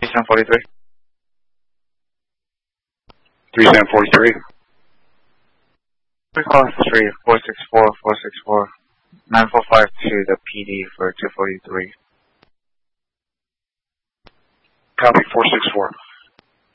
3743. 3743. We call 464 9452 the PD for 243. Copy 464.